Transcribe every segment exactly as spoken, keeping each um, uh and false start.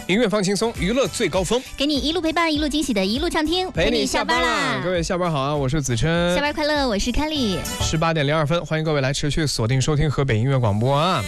音乐放轻松，娱乐最高峰， 给你一路陪伴，一路惊喜的一路畅听， 陪你下班啦！各位下班好啊，我是子琛， 下班快乐，我是凯丽。 十八点零二分，欢迎各位来持续锁定收听河北音乐广播啊。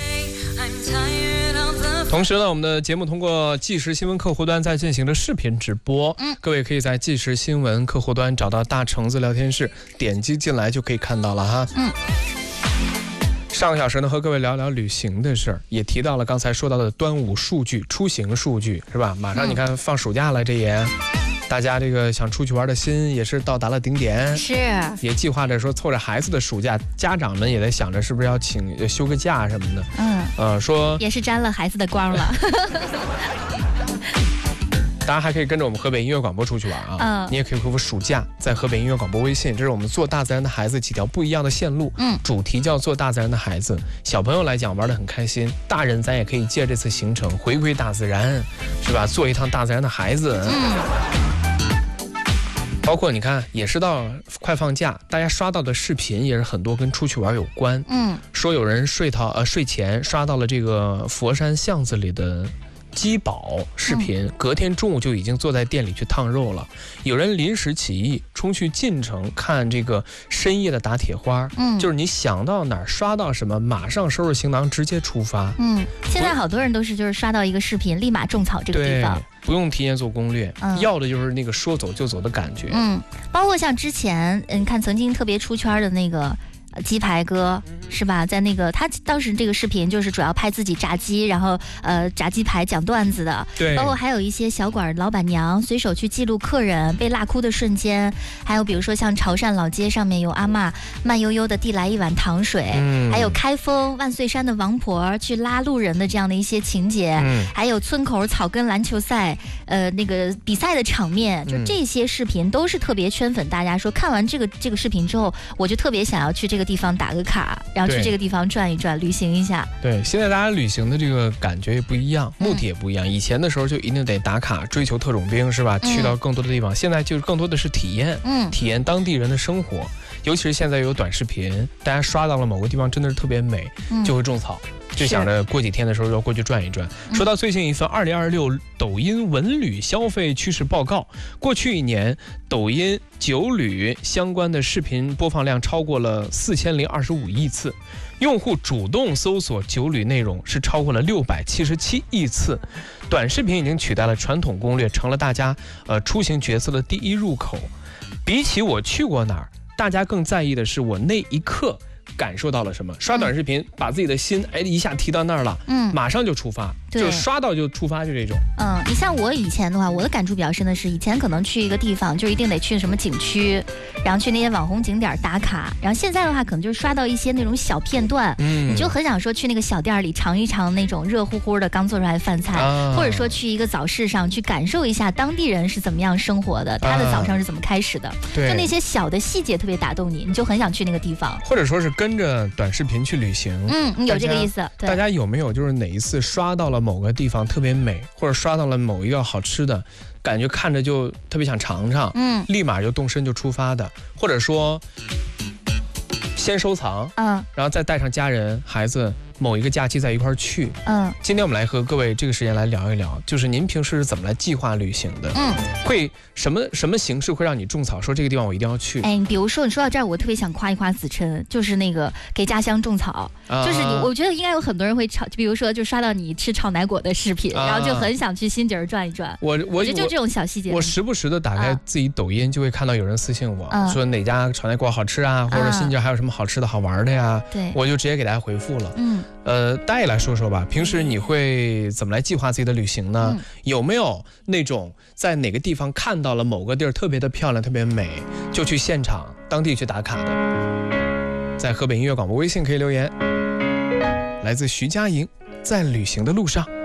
同时呢，我们的节目通过即时新闻客户端在进行的视频直播，嗯，各位可以在即时新闻客户端找到大橙子聊天室，点击进来就可以看到了哈。嗯。上个小时呢，和各位聊聊旅行的事儿，也提到了刚才说到的端午数据、出行数据，是吧？马上你看放暑假了，这也，大家这个想出去玩的心也是到达了顶点， 是， 也计划着说凑着孩子的暑假，家长们也在想着是不是要请休个假什么的，嗯，呃，说也是沾了孩子的光了。 大家还可以跟着我们河北音乐广播出去玩啊！嗯，你也可以回复暑假，在河北音乐广播微信，这是我们做大自然的孩子几条不一样的线路。嗯，主题叫做大自然的孩子，小朋友来讲玩得很开心，大人咱也可以借这次行程回归大自然，是吧？做一趟大自然的孩子。嗯。包括你看，也是到快放假，大家刷到的视频也是很多跟出去玩有关。嗯，说有人睡到呃睡前刷到了这个佛山巷子里的鸡煲视频，隔天中午就已经坐在店里去烫肉了。有人临时起意冲去晋城看这个深夜的打铁花，嗯，就是你想到哪儿刷到什么，马上收拾行囊直接出发。嗯， 现在好多人都是就是刷到一个视频，立马种草这个地方， 不用提前做攻略，嗯，要的就是那个说走就走的感觉。嗯， 包括像之前，嗯，看曾经特别出圈的那个。鸡排哥是吧？在那个他当时这个视频就是主要拍自己炸鸡，然后呃炸鸡排讲段子的， 对， 包括还有一些小馆老板娘随手去记录客人被辣哭的瞬间，还有比如说像潮汕老街上面有阿嬷慢悠悠的递来一碗糖水，嗯，还有开封万岁山的王婆去拉路人的这样的一些情节，嗯，还有村口草根篮球赛呃那个比赛的场面，就这些视频都是特别圈粉大家，说看完这个这个视频之后，我就特别想要去这个地方打个卡，然后去这个地方转一转，旅行一下。 对，现在大家旅行的这个感觉也不一样，目的也不一样。嗯，以前的时候就一定得打卡，追求特种兵，是吧？嗯，去到更多的地方。现在就是更多的是体验，嗯，体验当地人的生活。尤其是现在有短视频，大家刷到了某个地方真的是特别美，嗯，就会种草。就想着过几天的时候要过去转一转。说到最近一份二零二六抖音文旅消费趋势报告，过去一年抖音酒旅相关的视频播放量超过了四千零二十五亿次，用户主动搜索酒旅内容是超过了六百七十七亿次。短视频已经取代了传统攻略，成了大家呃出行决策的第一入口。比起我去过哪儿，大家更在意的是我那一刻感受到了什么。刷短视频，嗯，把自己的心哎一下提到那儿了，嗯，马上就出发，就刷到就出发，就这种。 嗯，你像我以前的话，我的感触比较深的是，以前可能去一个地方就一定得去什么景区，然后去那些网红景点打卡，然后现在的话可能就是刷到一些那种小片段，嗯，你就很想说去那个小店里尝一尝那种热乎乎的刚做出来的饭菜，啊，或者说去一个早市上去感受一下当地人是怎么样生活的，他的早上是怎么开始的，啊，就那些小的细节特别打动你，你就很想去那个地方， 或者说是跟着短视频去旅行。 嗯，有这个意思。对， 大家有没有就是哪一次刷到了某个地方特别美，或者刷到了某一个好吃的，感觉看着就特别想尝尝，嗯，立马就动身就出发的，或者说先收藏，嗯，然后再带上家人孩子某一个假期在一块儿去。嗯，今天我们来和各位这个时间来聊一聊，就是您平时是怎么来计划旅行的？嗯，会什么什么形式会让你种草说这个地方我一定要去？ 哎，比如说你说到这儿，我特别想夸一夸子琛，就是那个给家乡种草，啊，就是你，我觉得应该有很多人会炒，比如说就刷到你吃炒奶果的视频，啊，然后就很想去新地儿转一转。 我我我觉得就这种小细节， 我时不时的打开自己抖音，就会看到有人私信我，啊，说哪家炒奶果好吃啊，或者新地儿还有什么好吃的好玩的呀？对，我就直接给大家回复了。嗯，呃，大家也来说说吧，平时你会怎么来计划自己的旅行呢？嗯，有没有那种在哪个地方看到了某个地儿特别的漂亮特别美，就去现场当地去打卡的？在河北音乐广播微信可以留言。来自徐佳莹，在旅行的路上。